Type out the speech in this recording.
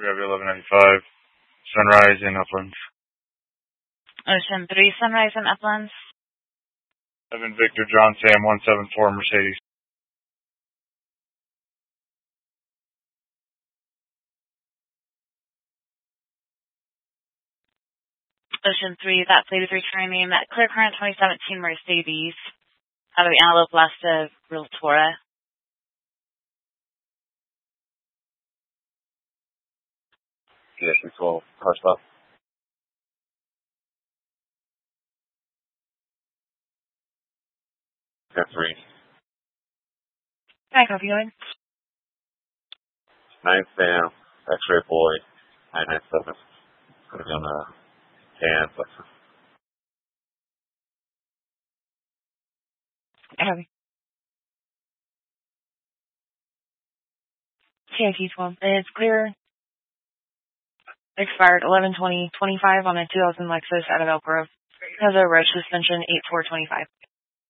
We have 1195, Sunrise in Uplands. Ocean 3, Sunrise in Uplands. 7 Victor John Sam 174 Mercedes. Ocean 3, that plate is returning at Clear Current 2017 Mercedes out of Antelope Lasta Realtora. Yes, 12, car stop. Car 3. Hi, copy going. 9 Sam, X-ray boy, 997. Going to be on the tan. Copy. TIT 12. It's clear. Expired 11/20/25 on a 2000 Lexus out of Elk Grove. Has a road suspension 8425.